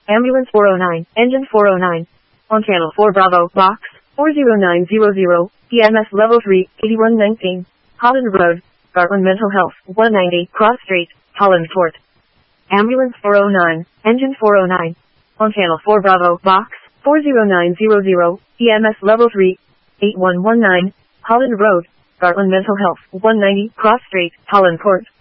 Ambulance 409, Engine 409. On Channel 4 Bravo, Box 40900, EMS Level 3, 8119. Holland Road, Gartland Mental Health, 190, Cross Street, Holland Fort. Ambulance 409, Engine 409. On Channel 4 Bravo, Box 40900, EMS Level 3, 8119. Holland Road, Gartland Mental Health, 190, Cross Street, Holland Court.